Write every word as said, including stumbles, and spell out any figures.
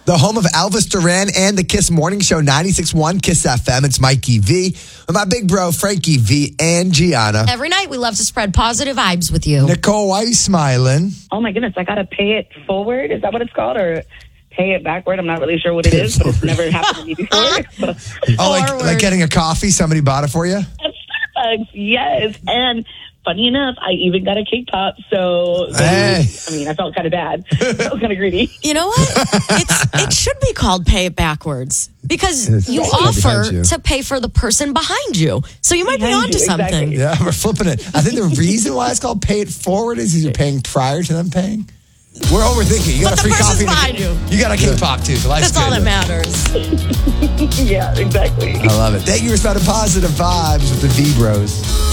the home of Elvis Duran and the Kiss Morning Show, ninety-six point one Kiss F M. It's Mikey V with my big bro, Frankie V and Gianna. Every night we love to spread positive vibes with you. Nicole, why are you smiling? Oh, my goodness. I got to pay it forward. Is that what it's called? Or pay it backward? I'm not really sure what it is, but it's never happened to me before. oh, like, like getting a coffee? Somebody bought it for you? At Starbucks, yes. And funny enough, I even got a cake pop. So, hey. I mean, I felt kind of bad. I felt kind of greedy. You know what? It's, it should be called pay it backwards because It's you right offer you. to pay for the person behind you. So you might Behind be onto you, something. exactly. Yeah, we're flipping it. I think the reason why it's called pay it forward is because you're paying prior to them paying. We're overthinking. You got But a the free person's coffee. behind you. You got a cake pop too. So life's That's all good. that matters. Yeah, exactly. I love it. Thank you for spending positive vibes with the V Bros.